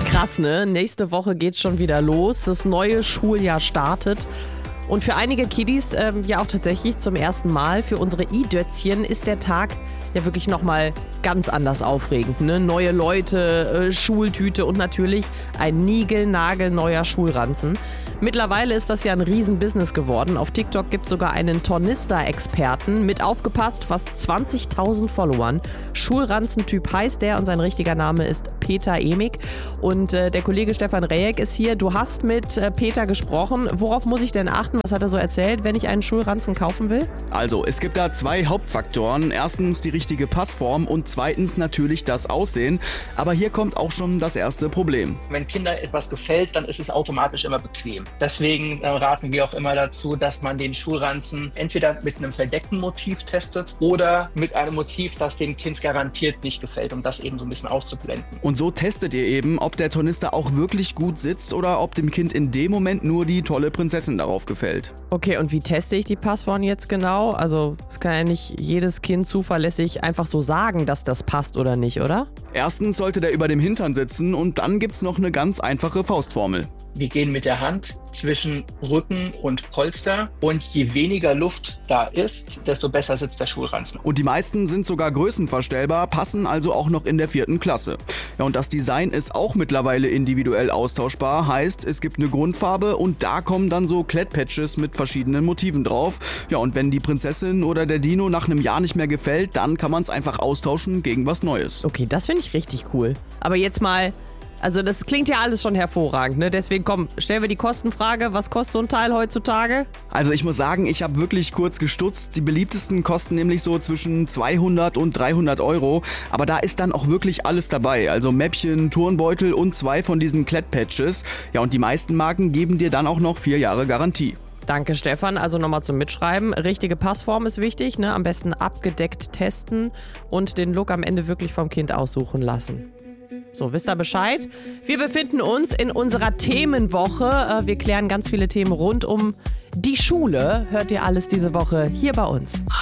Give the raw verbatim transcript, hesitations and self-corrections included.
Krass, ne? Nächste Woche geht's schon wieder los. Das neue Schuljahr startet. Und für einige Kiddies ähm, ja auch tatsächlich zum ersten Mal. Für unsere I-Dötzchen ist der Tag ja wirklich nochmal ganz anders aufregend. Ne? Neue Leute, äh, Schultüte und natürlich ein niegelnagelneuer Schulranzen. Mittlerweile ist das ja ein Riesenbusiness geworden. Auf TikTok gibt es sogar einen Tornister-Experten mit aufgepasst fast zwanzigtausend Followern. Schulranzentyp heißt der und sein richtiger Name ist Peter Emig. Und äh, der Kollege Stefan Rejek ist hier. Du hast mit äh, Peter gesprochen. Worauf muss ich denn achten? Was hat er so erzählt, wenn ich einen Schulranzen kaufen will? Also, es gibt da zwei Hauptfaktoren. Erstens die richtige Passform und zweitens natürlich das Aussehen. Aber hier kommt auch schon das erste Problem. Wenn Kindern etwas gefällt, dann ist es automatisch immer bequem. Deswegen äh, raten wir auch immer dazu, dass man den Schulranzen entweder mit einem verdeckten Motiv testet oder mit einem Motiv, das dem Kind garantiert nicht gefällt, um das eben so ein bisschen auszublenden. Und so testet ihr eben, ob der Tornister auch wirklich gut sitzt oder ob dem Kind in dem Moment nur die tolle Prinzessin darauf gefällt. Okay, und wie teste ich die Passform jetzt genau? Also es kann ja nicht jedes Kind zuverlässig einfach so sagen, dass das passt oder nicht, oder? Erstens sollte der über dem Hintern sitzen und dann gibt's noch eine ganz einfache Faustformel. Wir gehen mit der Hand zwischen Rücken und Polster und je weniger Luft da ist, desto besser sitzt der Schulranzen. Und die meisten sind sogar größenverstellbar, passen also auch noch in der vierten Klasse. Ja, und das Design ist auch mittlerweile individuell austauschbar, heißt, es gibt eine Grundfarbe und da kommen dann so Klettpatches mit verschiedenen Motiven drauf. Ja, und wenn die Prinzessin oder der Dino nach einem Jahr nicht mehr gefällt, dann kann man es einfach austauschen gegen was Neues. Okay, das finde ich richtig cool. Aber jetzt mal... Also das klingt ja alles schon hervorragend, ne? Deswegen komm, stellen wir die Kostenfrage. Was kostet so ein Teil heutzutage? Also ich muss sagen, ich habe wirklich kurz gestutzt. Die beliebtesten kosten nämlich so zwischen zweihundert und dreihundert Euro. Aber da ist dann auch wirklich alles dabei. Also Mäppchen, Turnbeutel und zwei von diesen Klettpatches. Ja, und die meisten Marken geben dir dann auch noch vier Jahre Garantie. Danke, Stefan. Also nochmal zum Mitschreiben. Richtige Passform ist wichtig, ne? Am besten abgedeckt testen und den Look am Ende wirklich vom Kind aussuchen lassen. So, wisst ihr Bescheid? Wir befinden uns in unserer Themenwoche. Wir klären ganz viele Themen rund um die Schule. Hört ihr alles diese Woche hier bei uns.